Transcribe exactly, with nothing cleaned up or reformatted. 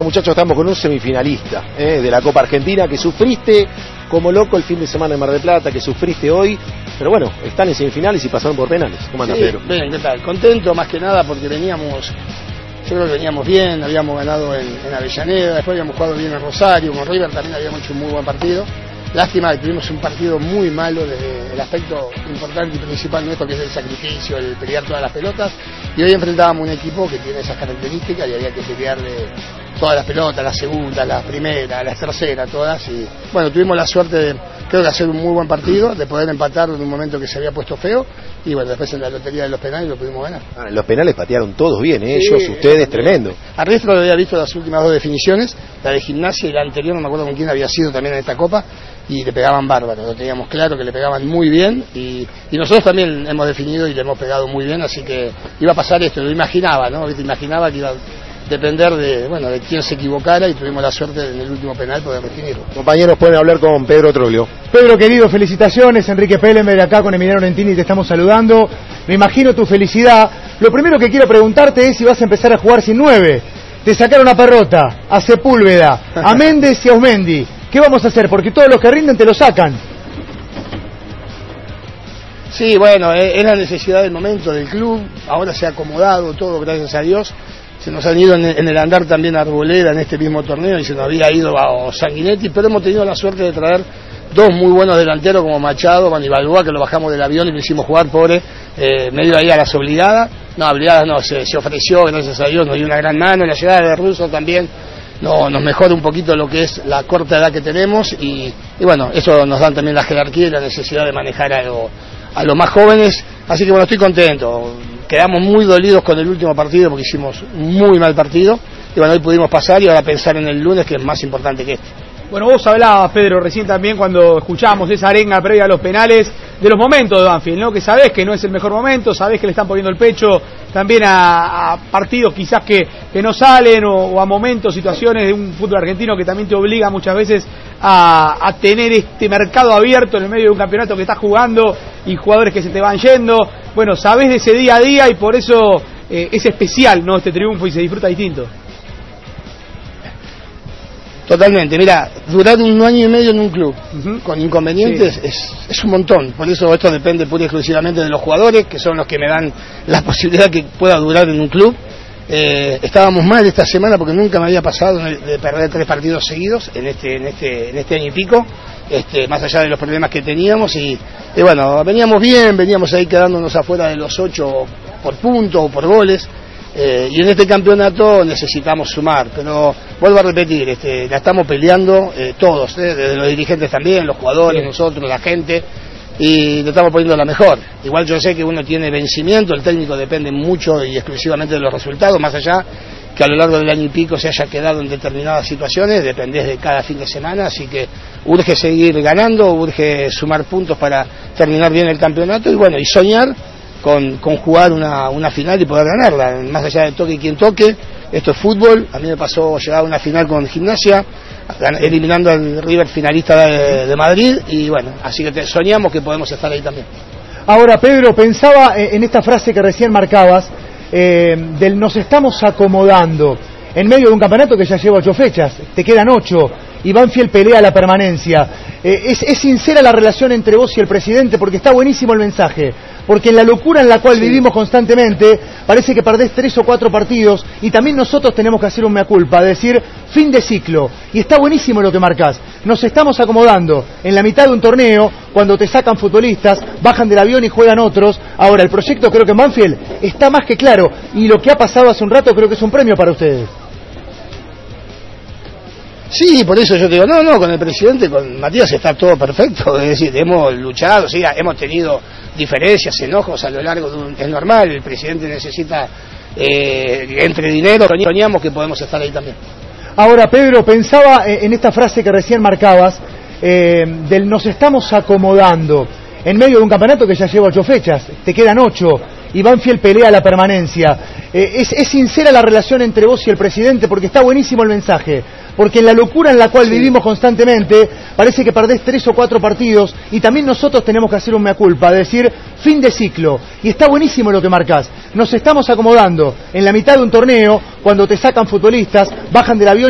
Muchachos, estamos con un semifinalista eh, de la Copa Argentina que sufriste como loco el fin de semana en Mar del Plata, que sufriste hoy, pero bueno, están en semifinales y pasaron por penales. ¿Cómo anda, sí, Pedro? Bien, ¿qué tal? Contento más que nada porque veníamos, yo creo que veníamos bien, habíamos ganado en, en Avellaneda, después habíamos jugado bien en Rosario, con River también habíamos hecho un muy buen partido. Lástima que tuvimos un partido muy malo desde el aspecto importante y principal nuestro, que es el sacrificio, el pelear todas las pelotas, y hoy enfrentábamos un equipo que tiene esas características y había que pelearle todas las pelotas, las segundas, las primeras, las terceras, todas, y bueno, tuvimos la suerte de, creo que hacer un muy buen partido, de poder empatar en un momento que se había puesto feo, y bueno, después en la lotería de los penales lo pudimos ganar. Ah, los penales patearon todos bien, ¿eh? Sí, ellos, ustedes, tremendo. A Riestra lo había visto las últimas dos definiciones, la de Gimnasia y la anterior, no me acuerdo con quién había sido también en esta Copa, y le pegaban bárbaro, lo teníamos claro que le pegaban muy bien, y, y nosotros también hemos definido y le hemos pegado muy bien, así que iba a pasar esto, lo imaginaba, ¿no? Te imaginaba que iba a depender de, bueno, de quién se equivocara, y tuvimos la suerte en el último penal poder definirlo. Compañeros, pueden hablar con Pedro Troglio. Pedro, querido, felicitaciones. Enrique Pellemer acá con Emiliano Lentini, te estamos saludando. Me imagino tu felicidad. Lo primero que quiero preguntarte es si vas a empezar a jugar sin nueve. Te sacaron a Perrota, a Sepúlveda, a Méndez y a Osmendi. ¿Qué vamos a hacer? Porque todos los que rinden te lo sacan. Sí, bueno, es la necesidad del momento del club. Ahora se ha acomodado todo, gracias a Dios. Se nos han ido en el andar también a Arboleda en este mismo torneo y se nos había ido a Sanguinetti, pero hemos tenido la suerte de traer dos muy buenos delanteros como Machado, Manibalúa, que lo bajamos del avión y lo hicimos jugar, pobre, eh, medio ahí a las obligadas. No, obligadas no, se, se ofreció, gracias a Dios, nos dio una gran mano. La llegada de Russo también no, nos mejora un poquito lo que es la corta edad que tenemos y, y bueno, eso nos dan también la jerarquía y la necesidad de manejar a, lo, a los más jóvenes, así que bueno, estoy contento. Quedamos muy dolidos con el último partido porque hicimos un muy mal partido y bueno, hoy pudimos pasar y ahora pensar en el lunes, que es más importante que este. Bueno, vos hablabas, Pedro, recién también cuando escuchábamos esa arenga previa a los penales, de los momentos de Banfield, ¿no? Que sabés que no es el mejor momento, sabés que le están poniendo el pecho también a, a partidos quizás que, que no salen o, o a momentos, situaciones de un fútbol argentino que también te obliga muchas veces a, a tener este mercado abierto en el medio de un campeonato que estás jugando y jugadores que se te van yendo. Bueno, sabés de ese día a día y por eso eh, es especial, ¿no? Este triunfo y se disfruta distinto. Totalmente, mira, durar un año y medio en un club uh-huh. con inconvenientes sí. es, es un montón, por eso esto depende pura y exclusivamente de los jugadores, que son los que me dan la posibilidad que pueda durar en un club. Eh, estábamos mal esta semana porque nunca me había pasado de perder tres partidos seguidos en este, en este, en este año y pico, este, más allá de los problemas que teníamos y, y bueno, veníamos bien, veníamos ahí quedándonos afuera de los ocho por puntos o por goles. Eh, y en este campeonato necesitamos sumar, pero vuelvo a repetir, este, la estamos peleando eh, todos, eh, desde los dirigentes también, los jugadores, sí. nosotros, la gente, y le estamos poniendo la mejor. Igual yo sé que uno tiene vencimiento, el técnico depende mucho y exclusivamente de los resultados, más allá que a lo largo del año y pico se haya quedado en determinadas situaciones, dependés de cada fin de semana, así que urge seguir ganando, urge sumar puntos para terminar bien el campeonato y bueno, y soñar Con, con jugar una, una final y poder ganarla, más allá de toque y quien toque. Esto es fútbol. A mí me pasó llegar a una final con Gimnasia, eliminando al River finalista de, de Madrid, y bueno, así que te, soñamos que podemos estar ahí también. Ahora, Pedro, pensaba en esta frase que recién marcabas, eh, del nos estamos acomodando, en medio de un campeonato que ya lleva ocho fechas, te quedan ocho, y Banfield pelea la permanencia. Eh, es, es sincera la relación entre vos y el presidente, porque está buenísimo el mensaje, porque en la locura en la cual sí. vivimos constantemente, parece que perdés tres o cuatro partidos, y también nosotros tenemos que hacer un mea culpa, decir, fin de ciclo, y está buenísimo lo que marcás. Nos estamos acomodando en la mitad de un torneo, cuando te sacan futbolistas, bajan del avión y juegan otros. Ahora, el proyecto creo que en Banfield está más que claro, y lo que ha pasado hace un rato creo que es un premio para ustedes. Sí, por eso yo te digo, no, no, con el presidente, con Matías está todo perfecto, es decir, hemos luchado, sí, hemos tenido diferencias, enojos a lo largo de un... es normal, el presidente necesita eh, entre dinero, soñamos que podemos estar ahí también. Ahora, Pedro, pensaba en esta frase que recién marcabas, eh, del nos estamos acomodando, en medio de un campeonato que ya lleva ocho fechas, te quedan ocho, y Banfield pelea la permanencia. Eh, es, es sincera la relación entre vos y el presidente, porque está buenísimo el mensaje, porque en la locura en la cual sí. vivimos constantemente, parece que perdés tres o cuatro partidos, y también nosotros tenemos que hacer un mea culpa, decir, fin de ciclo, y está buenísimo lo que marcás. Nos estamos acomodando en la mitad de un torneo, cuando te sacan futbolistas, bajan del avión